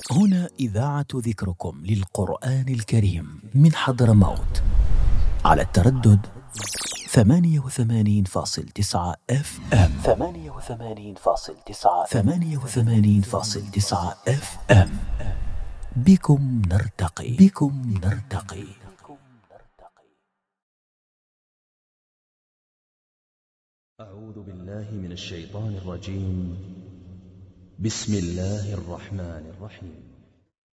هنا إذاعة ذكركم للقرآن الكريم من حضرموت على التردد 88.9 FM. 88.9 FM. بكم نرتقي. أعوذ بالله من الشيطان الرجيم. بسم الله الرحمن الرحيم.